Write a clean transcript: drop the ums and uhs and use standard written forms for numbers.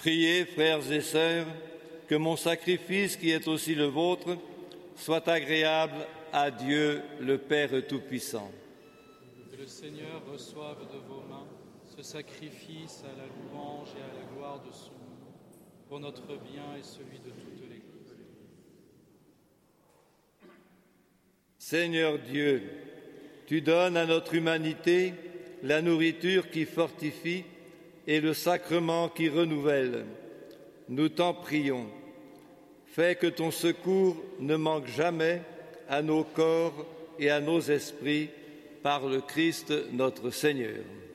Priez, frères et sœurs, que mon sacrifice, qui est aussi le vôtre, soit agréable à Dieu, le Père Tout-Puissant. Que le Seigneur reçoive de vos mains ce sacrifice à la louange et à la gloire de son nom, pour notre bien et celui de toute l'Église. Seigneur Dieu, tu donnes à notre humanité la nourriture qui fortifie et le sacrement qui renouvelle. Nous t'en prions. Fais que ton secours ne manque jamais à nos corps et à nos esprits par le Christ notre Seigneur.